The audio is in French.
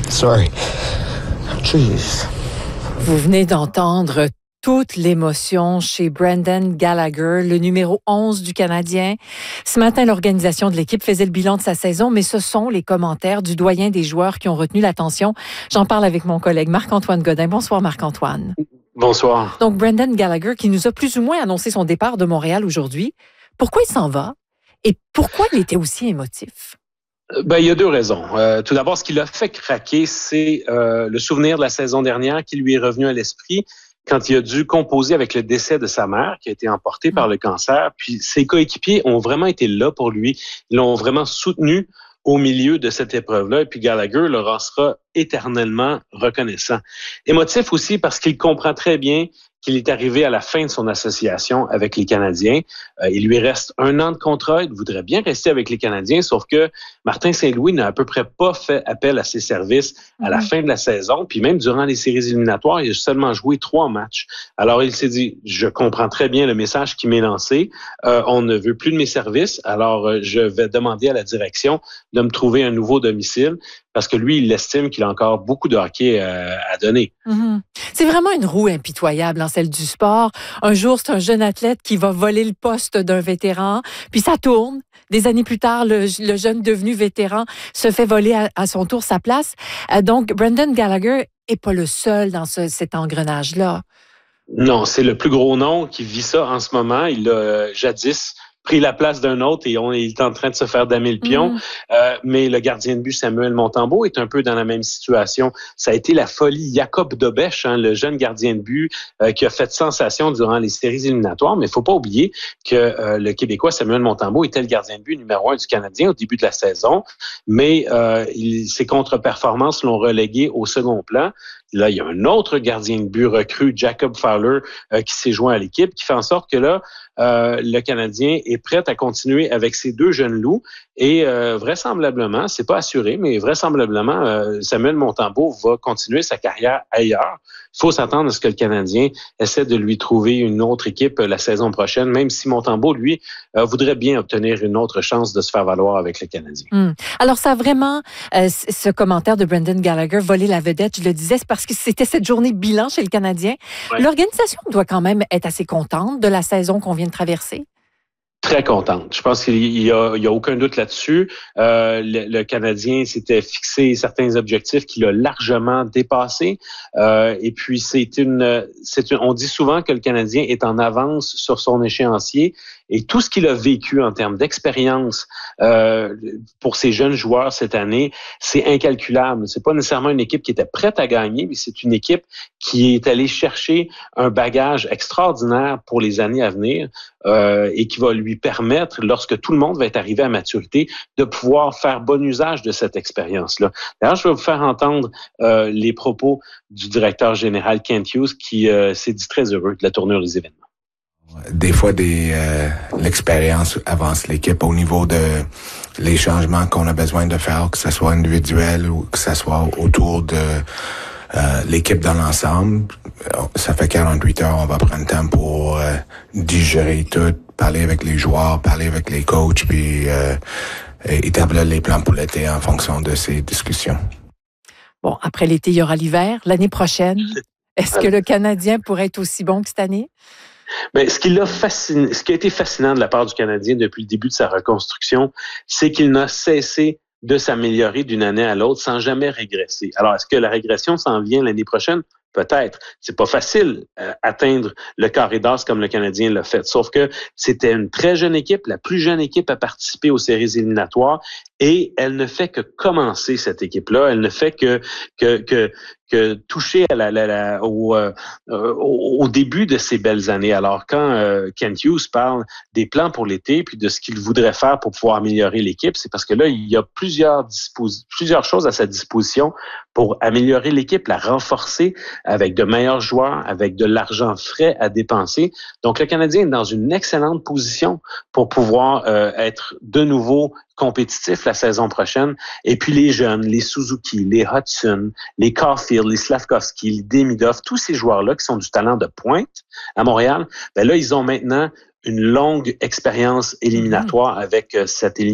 Sorry. Jeez. Vous venez d'entendre toute l'émotion chez Brendan Gallagher, le numéro 11 du Canadien. Ce matin, l'organisation de l'équipe faisait le bilan de sa saison, mais ce sont les commentaires du doyen des joueurs qui ont retenu l'attention. J'en parle avec mon collègue Marc-Antoine Godin. Bonsoir, Marc-Antoine. Bonsoir. Donc, Brendan Gallagher qui nous a plus ou moins annoncé son départ de Montréal aujourd'hui. Pourquoi il s'en va et pourquoi il était aussi émotif? Il y a deux raisons. Tout d'abord, ce qui l'a fait craquer, c'est le souvenir de la saison dernière qui lui est revenu à l'esprit quand il a dû composer avec le décès de sa mère qui a été emportée par le cancer. Puis ses coéquipiers ont vraiment été là pour lui. Ils l'ont vraiment soutenu au milieu de cette épreuve-là. Et puis Gallagher leur en sera éternellement reconnaissant. Émotif aussi parce qu'il comprend très bien qu'il est arrivé à la fin de son association avec les Canadiens. Il lui reste 1 an de contrat. Il voudrait bien rester avec les Canadiens, sauf que Martin Saint-Louis n'a à peu près pas fait appel à ses services à la fin de la saison. Puis même durant les séries éliminatoires, il a seulement joué 3 matchs. Alors il s'est dit, je comprends très bien le message qui m'est lancé. On ne veut plus de mes services. Alors je vais demander à la direction de me trouver un nouveau domicile. Parce que lui, il estime qu'il a encore beaucoup de hockey à donner. Mm-hmm. C'est vraiment une roue impitoyable, celle du sport. Un jour, c'est un jeune athlète qui va voler le poste d'un vétéran, puis ça tourne. Des années plus tard, le jeune devenu vétéran se fait voler à son tour sa place. Donc, Brendan Gallagher n'est pas le seul dans cet engrenage-là. Non, c'est le plus gros nom qui vit ça en ce moment. Il a jadis pris la place d'un autre et il est en train de se faire damer le pion. Mais le gardien de but Samuel Montembeault est un peu dans la même situation. Ça a été la folie Jacob Dobech, le jeune gardien de but qui a fait sensation durant les séries éliminatoires. Mais il ne faut pas oublier que le Québécois Samuel Montembeault était le gardien de but numéro 1 du Canadien au début de la saison. Mais ses contre-performances l'ont relégué au second plan. Là, il y a un autre gardien de but recru, Jacob Fowler, qui s'est joint à l'équipe, qui fait en sorte que là, le Canadien est prêt à continuer avec ces 2 jeunes loups. Et vraisemblablement, c'est pas assuré, mais vraisemblablement, Samuel Montembeault va continuer sa carrière ailleurs. Il faut s'attendre à ce que le Canadien essaie de lui trouver une autre équipe la saison prochaine, même si Montembeault, lui, voudrait bien obtenir une autre chance de se faire valoir avec le Canadien. Alors, ça a vraiment, ce commentaire de Brendan Gallagher, volé la vedette, je le disais, c'est parce que c'était cette journée bilan chez le Canadien. Ouais. L'organisation doit quand même être assez contente de la saison qu'on vient de traverser. Très contente. Je pense qu'il y a aucun doute là-dessus. Le Canadien s'était fixé certains objectifs qu'il a largement dépassés. Et puis on dit souvent que le Canadien est en avance sur son échéancier. Et tout ce qu'il a vécu en termes d'expérience pour ces jeunes joueurs cette année, c'est incalculable. C'est pas nécessairement une équipe qui était prête à gagner, mais c'est une équipe qui est allée chercher un bagage extraordinaire pour les années à venir et qui va lui permettre, lorsque tout le monde va être arrivé à maturité, de pouvoir faire bon usage de cette expérience-là. D'ailleurs, je vais vous faire entendre les propos du directeur général Kent Hughes qui s'est dit très heureux de la tournure des événements. Des fois, l'expérience avance l'équipe au niveau de les changements qu'on a besoin de faire, que ce soit individuel ou que ce soit autour de l'équipe dans l'ensemble. Ça fait 48 heures, on va prendre le temps pour digérer tout, parler avec les joueurs, parler avec les coachs, puis établir les plans pour l'été en fonction de ces discussions. Bon, après l'été, il y aura l'hiver. L'année prochaine, est-ce que le Canadien pourrait être aussi bon que cette année? Bien, ce qui a été fascinant de la part du Canadien depuis le début de sa reconstruction, c'est qu'il n'a cessé de s'améliorer d'une année à l'autre sans jamais régresser. Alors, est-ce que la régression s'en vient l'année prochaine? Peut-être. C'est pas facile atteindre le carré d'as comme le Canadien l'a fait. Sauf que c'était une très jeune équipe, la plus jeune équipe à participer aux séries éliminatoires, et elle ne fait que commencer cette équipe-là. Elle ne fait que toucher au début de ces belles années. Alors, quand Kent Hughes parle des plans pour l'été, puis de ce qu'il voudrait faire pour pouvoir améliorer l'équipe, c'est parce que là, il y a plusieurs choses à sa disposition pour améliorer l'équipe, la renforcer avec de meilleurs joueurs, avec de l'argent frais à dépenser. Donc, le Canadien est dans une excellente position pour pouvoir être de nouveau compétitif la saison prochaine. Et puis les jeunes, les Suzuki, les Hudson, les Caulfield, les Slavkovski, les Demidov, tous ces joueurs-là qui sont du talent de pointe à Montréal, ben là, ils ont maintenant une longue expérience éliminatoire avec cette élimination.